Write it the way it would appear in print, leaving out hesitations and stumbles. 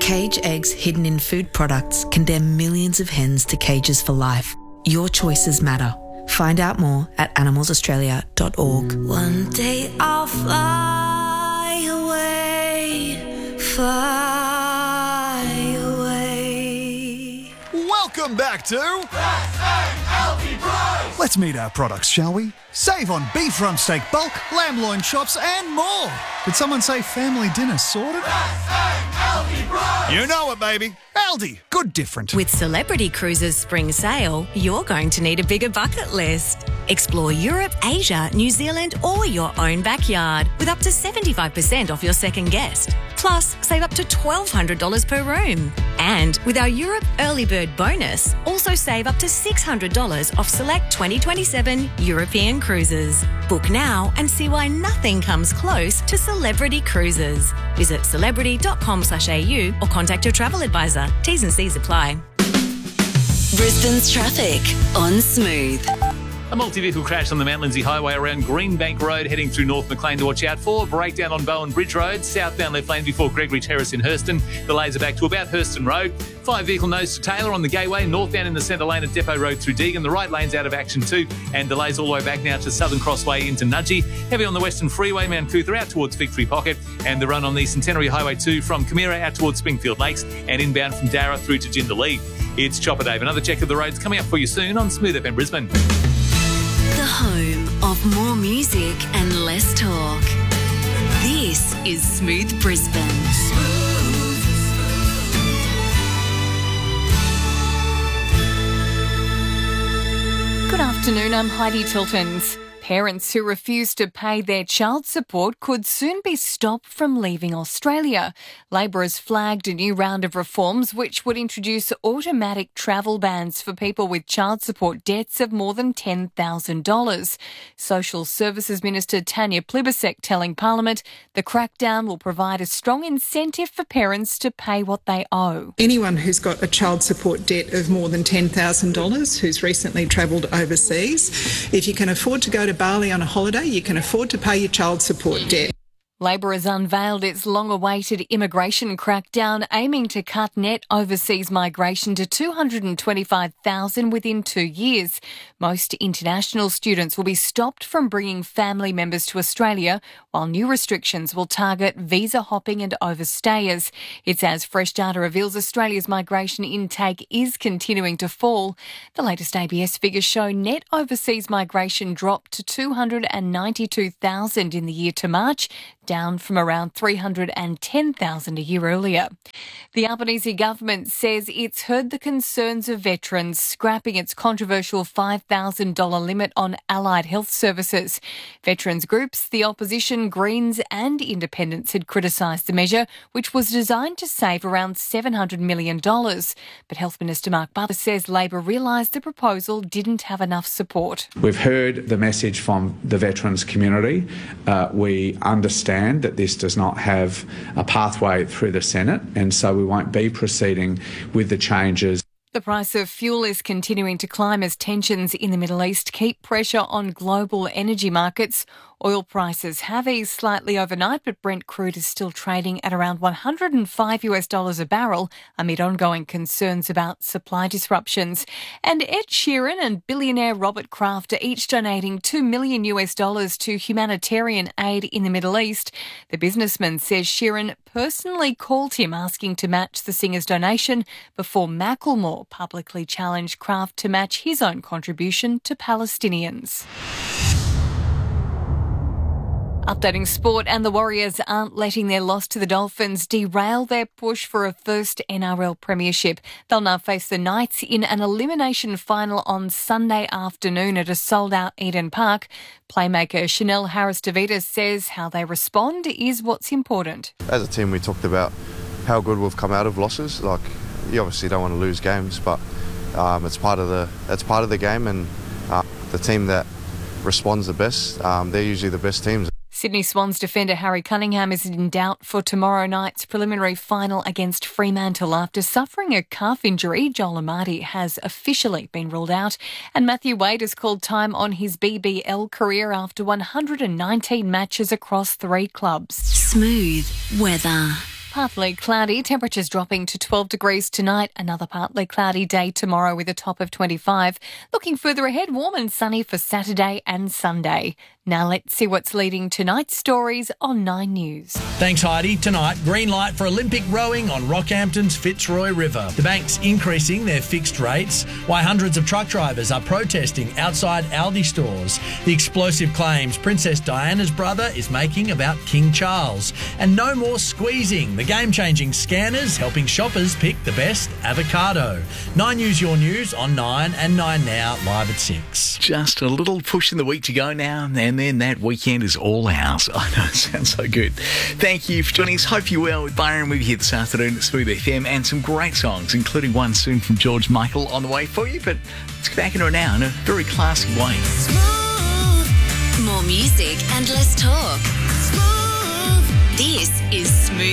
Cage eggs hidden in food products condemn millions of hens to cages for life. Your choices matter. Find out more at animalsaustralia.org. One day I'll fly away, fly away. Welcome back to Healthy Price. Let's meet our products, shall we? Save on beef rump steak bulk, lamb loin chops and more. Did someone say family dinner sorted? Healthy Price. You know it, baby. Aldi, good different. With Celebrity Cruises Spring Sale, you're going to need a bigger bucket list. Explore Europe, Asia, New Zealand or your own backyard with up to 75% off your second guest. Plus, save up to $1,200 per room. And with our Europe Early Bird bonus, also save up to $600 off select 2027 European cruises. Book now and see why nothing comes close to Celebrity Cruises. Visit celebrity.com/au or contact your travel advisor. T's and C's apply. Brisbane's traffic on Smooth. A multi-vehicle crash on the Mount Lindesay Highway around Greenbank Road heading through North Maclean to watch out for. Breakdown on Bowen Bridge Road, southbound left lane before Gregory Terrace in Hurston. Delays are back to about Hurston Road. 5-vehicle nose to Taylor on the Gateway, northbound in the centre lane at Depot Road through Deagon. The right lane's out of action too, and delays all the way back now to Southern Crossway into Nudgee. Heavy on the Western Freeway, Mount Cootha out towards Victory Pocket, and the run on the Centenary Highway 2 from Camira out towards Springfield Lakes and inbound from Darra through to Jindalee. It's Chopper Dave. Another check of the roads coming up for you soon on Smooth FM Brisbane. The home of more music and less talk. This is Smooth Brisbane. Good afternoon, I'm Heidi Tiltons. Parents who refuse to pay their child support could soon be stopped from leaving Australia. Labor has flagged a new round of reforms which would introduce automatic travel bans for people with child support debts of more than $10,000. Social Services Minister Tanya Plibersek telling Parliament the crackdown will provide a strong incentive for parents to pay what they owe. Anyone who's got a child support debt of more than $10,000 who's recently travelled overseas, if you can afford to go to Bali on a holiday, you can afford to pay your child support debt. Labor has unveiled its long-awaited immigration crackdown aiming to cut net overseas migration to 225,000 within 2 years. Most international students will be stopped from bringing family members to Australia, while new restrictions will target visa hopping and overstayers. It's as fresh data reveals Australia's migration intake is continuing to fall. The latest ABS figures show net overseas migration dropped to 292,000 in the year to March, down from around 310,000 a year earlier. The Albanese government says it's heard the concerns of veterans, scrapping its controversial $5,000 limit on allied health services. Veterans groups, the opposition, Greens and independents had criticised the measure, which was designed to save around $700 million. But Health Minister Mark Butler says Labor realised the proposal didn't have enough support. We've heard the message from the veterans community. We understand that this does not have a pathway through the Senate, and so we won't be proceeding with the changes. The price of fuel is continuing to climb as tensions in the Middle East keep pressure on global energy markets. Oil prices have eased slightly overnight, but Brent crude is still trading at around $105 a barrel amid ongoing concerns about supply disruptions. And Ed Sheeran and billionaire Robert Kraft are each donating $2 million to humanitarian aid in the Middle East. The businessman says Sheeran personally called him asking to match the singer's donation before Macklemore publicly challenged Kraft to match his own contribution to Palestinians. Updating sport, and the Warriors aren't letting their loss to the Dolphins derail their push for a first NRL premiership. They'll now face the Knights in an elimination final on Sunday afternoon at a sold-out Eden Park. Playmaker Chanel Harris-Davidas says how they respond is what's important. As a team, we talked about how good we've come out of losses. Like, you obviously don't want to lose games, but it's part of the game, and the team that responds the best, they're usually the best teams. Sydney Swans defender Harry Cunningham is in doubt for tomorrow night's preliminary final against Fremantle after suffering a calf injury. Joel Amadi has officially been ruled out, and Matthew Wade has called time on his BBL career after 119 matches across 3 clubs. Smooth weather. partly cloudy. Temperatures dropping to 12 degrees tonight. Another partly cloudy day tomorrow with a top of 25. Looking further ahead, warm and sunny for Saturday and Sunday. Now let's see what's leading tonight's stories on 9 News. Thanks, Heidi. Tonight, green light for Olympic rowing on Rockhampton's Fitzroy River. The bank's increasing their fixed rates, while hundreds of truck drivers are protesting outside Aldi stores. The explosive claims Princess Diana's brother is making about King Charles. And no more squeezing. The game-changing scanners helping shoppers pick the best avocado. 9 News, your news on 9 and 9 Now, live at 6. Just a little push in the week to go now, and then that weekend is all ours. I know, it sounds so good. Thank you for joining us. Hope you're well. With Byron, we'll be here this afternoon at Smooth FM, and some great songs, including one soon from George Michael on the way for you. But let's get back into it now in a very classy way. More music and less talk. This is Smooth